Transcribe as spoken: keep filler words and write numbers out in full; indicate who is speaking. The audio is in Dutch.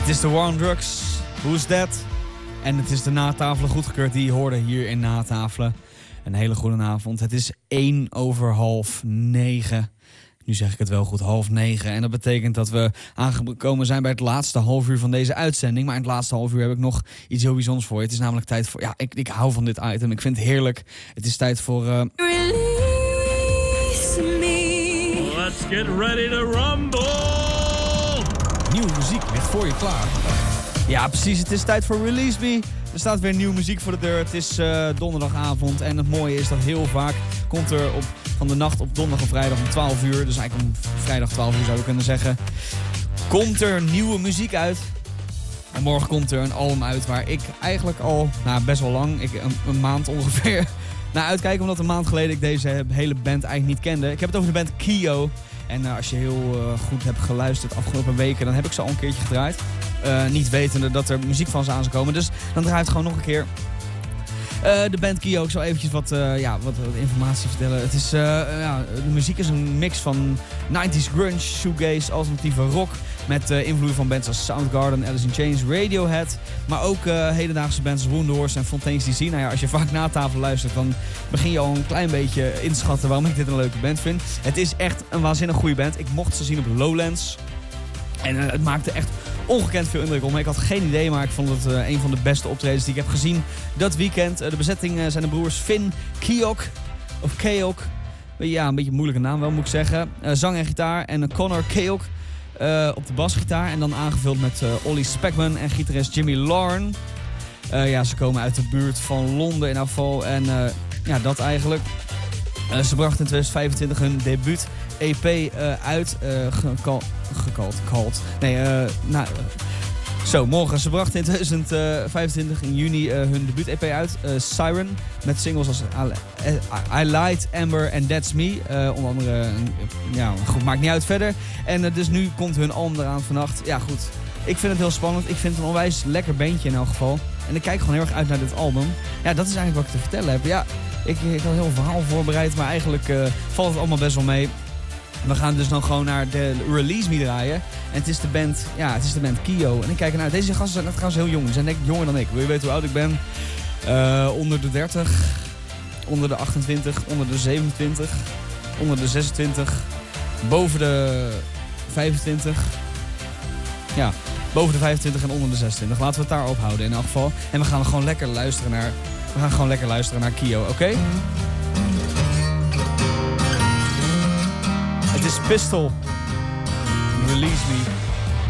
Speaker 1: Het is de War on Drugs, Who's That? En het is de Natafelen goedgekeurd die je hoorde hier in Natafelen. Een hele goede avond. Het is één over half negen. Nu zeg ik het wel goed, half negen. En dat betekent dat we aangekomen zijn bij het laatste half uur van deze uitzending. Maar in het laatste half uur heb ik nog iets heel bijzonders voor je. Het is namelijk tijd voor... Ja, ik, ik hou van dit item. Ik vind het heerlijk. Het is tijd voor... Uh...
Speaker 2: Release me.
Speaker 3: Let's get ready to rumble.
Speaker 1: Nieuwe muziek ligt voor je klaar. Ja, precies. Het is tijd voor Release Me. Er staat weer nieuwe muziek voor de deur. Het is uh, donderdagavond. En het mooie is dat heel vaak komt er op, van de nacht op donderdag of vrijdag om twaalf uur... dus eigenlijk om vrijdag twaalf uur zou je kunnen zeggen... komt er nieuwe muziek uit. En morgen komt er een album uit waar ik eigenlijk al, nou best wel lang, ik, een, een maand ongeveer... naar uitkijk, omdat een maand geleden ik deze hele band eigenlijk niet kende. Ik heb het over de band Kio. En uh, als je heel uh, goed hebt geluisterd de afgelopen weken, dan heb ik ze al een keertje gedraaid. Uh, niet wetende dat er muziek van ze aan zou komen. Dus dan draai ik het gewoon nog een keer. Uh, de band Kio, ik zal eventjes wat, uh, ja, wat, wat informatie vertellen. Het is, uh, ja, de muziek is een mix van nineties grunge, shoegaze, alternatieve rock... met uh, invloeden van bands als Soundgarden, Alice in Chains, Radiohead... maar ook uh, hedendaagse bands als Woundhorse en Fontaine's D C. Nou ja, als je vaak na tafel luistert, dan begin je al een klein beetje in te schatten waarom ik dit een leuke band vind. Het is echt een waanzinnig goede band. Ik mocht ze zien op Lowlands. En uh, het maakte echt ongekend veel indruk op me. Ik had geen idee, maar ik vond het uh, een van de beste optredens die ik heb gezien dat weekend. Uh, de bezetting uh, zijn de broers Finn Keok, of Keok. Ja, een beetje een moeilijke naam wel, moet ik zeggen. Uh, zang en gitaar. En uh, Connor Keok uh, op de basgitaar. En dan aangevuld met uh, Ollie Speckman en gitarist Jimmy Lauren. Uh, ja, ze komen uit de buurt van Londen in afval. En uh, ja, dat eigenlijk. Uh, ze brachten in twintig vijfentwintig hun debuut E P uh, uit. Uh, gekald. Gekald. Nee, uh, nou... Uh, Zo, morgen. Ze brachten in twintig vijfentwintig in juni uh, hun debuut-E P uit, uh, Siren. Met singles als I, I Light, Amber en That's Me. Uh, onder andere, uh, ja, goed, maakt niet uit verder. En uh, dus nu komt hun album eraan vannacht. Ja, goed. Ik vind het heel spannend. Ik vind het een onwijs lekker bandje in elk geval. En ik kijk gewoon heel erg uit naar dit album. Ja, dat is eigenlijk wat ik te vertellen heb. Ja, ik, ik had een heel verhaal voorbereid, maar eigenlijk uh, valt het allemaal best wel mee. We gaan dus dan gewoon naar de Release Me draaien. En het is de band, ja, het is de band Kio. En ik kijk ernaar. Deze gasten zijn trouwens heel jong. Ze zijn denk ik jonger dan ik. Wil je weten hoe oud ik ben? Uh, onder de dertig. Onder de achtentwintig. Onder de zevenentwintig. Onder de zesentwintig. Boven de vijfentwintig. Ja, boven de vijfentwintig en onder de zesentwintig. Laten we het daar ophouden in elk geval. En we gaan gewoon lekker luisteren naar, we gaan gewoon lekker luisteren naar Kio, oké? Okay? Het is Pistol. Release Me.